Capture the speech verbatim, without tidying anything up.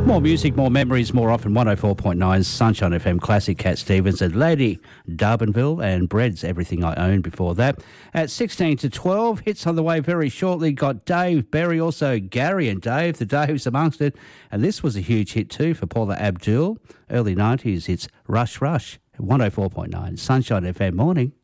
More music, more memories, more often. one oh four point nine Sunshine F M Classic. Cat Stevens and Lady Darbanville and Bread's Everything I Own before that. At sixteen to twelve, hits on the way very shortly. Got Dave Berry, also Gary and Dave, the Daves amongst it. And this was a huge hit too for Paula Abdul. Early nineties, it's Rush Rush. one oh four point nine Sunshine F M. Morning.